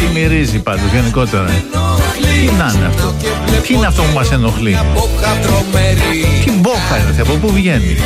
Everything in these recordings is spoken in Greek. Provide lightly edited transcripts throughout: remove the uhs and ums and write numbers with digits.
Τι μυρίζει πάντως γενικότερα? Τι να είναι αυτό? Τι είναι αυτό που μας ενοχλεί? Τι μπόχα είναι αυτή? Από πού βγαίνει?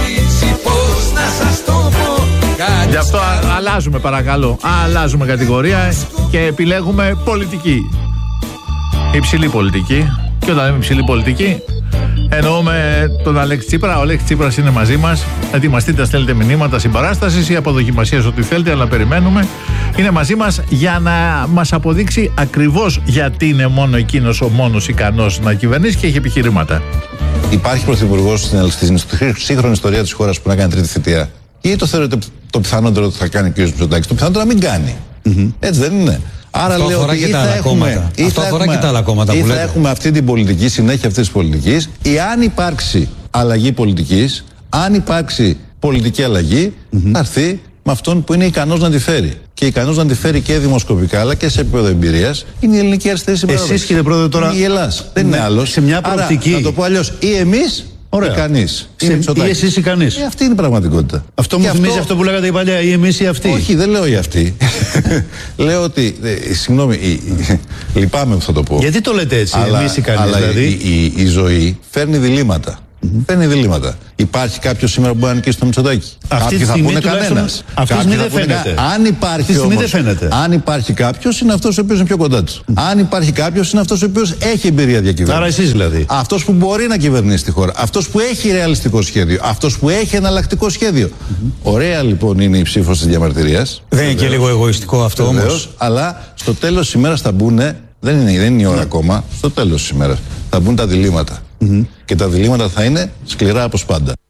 Γι' αυτό αλλάζουμε, παρακαλώ. Αλλάζουμε κατηγορία και επιλέγουμε πολιτική. Υψηλή πολιτική. Και όταν λέμε υψηλή πολιτική, εννοούμε τον Αλέξη Τσίπρα. Ο Αλέξης Τσίπρας είναι μαζί μας. Ετοιμαστείτε, στέλνετε μηνύματα συμπαράστασης ή αποδοκιμασίας, ό,τι θέλετε, αλλά περιμένουμε. Είναι μαζί μας για να μας αποδείξει ακριβώς γιατί είναι μόνο εκείνος ο μόνος ικανός να κυβερνήσει και έχει επιχειρήματα. Υπάρχει πρωθυπουργός στην σύγχρονη ιστορία της χώρας που να κάνει τρίτη θητεία? Ή το θεωρείτε το πιθανότερο ότι θα κάνει ο κ. Μητσοτάκης? Το πιθανότερο να μην κάνει. Έτσι δεν είναι? Άρα αυτό λέω ότι ή θα έχουμε, ή θα έχουμε αυτή την πολιτική, συνέχεια αυτής της πολιτικής, ή αν υπάρξει αλλαγή πολιτικής, αν υπάρξει πολιτική αλλαγή, θα έρθει με αυτόν που είναι ικανός να τη φέρει. Και ικανός να τη φέρει και δημοσκοπικά αλλά και σε επίπεδο εμπειρίας είναι η ελληνική αριστερή συμπαράσταση. Εσείς, κύριε Πρόεδρε, τώρα. Είναι η Ελλάς. Δεν είναι άλλος. Σε μια προοπτική. Άρα, να το πω αλλιώς, ή εμείς. Ωραία. Ή κανείς. Ή εσείς ή κανείς. Αυτή είναι η πραγματικότητα. Αυτό μου θυμίζει αυτό που λέγατε η παλιά, ή εμείς ή αυτοί. Όχι, δεν λέω ή αυτοί. Λέω ότι. Συγγνώμη, λυπάμαι που θα το πω. Γιατί το λέτε έτσι, εμείς ή κανείς? Αλλά δηλαδή. Η ζωή φέρνει διλήμματα. Παίρνει διλήμματα. Υπάρχει κάποιο σήμερα που μπορεί να νικήσει το Μητσοτάκη? Αυτή τη στιγμή κανένας. Αυτή τη στιγμή δεν φαίνεται. Αν υπάρχει κάποιος, είναι αυτός ο οποίος είναι πιο κοντά του. Αν υπάρχει κάποιος, είναι αυτός ο οποίος έχει εμπειρία διακυβέρνηση. Άρα εσείς δηλαδή. Αυτός που μπορεί να κυβερνήσει τη χώρα. Αυτός που έχει ρεαλιστικό σχέδιο. Αυτός που έχει εναλλακτικό σχέδιο. Ωραία λοιπόν είναι η ψήφος της διαμαρτυρίας. Δεν είναι και λίγο εγωιστικό αυτό όμως? Αλλά στο τέλος της ημέρας θα μπουν. Δεν είναι η ώρα ακόμα. Στο τέλος της ημέρας θα μπουν τα διλήμματα. Και τα διλήμματα θα είναι σκληρά όπως πάντα.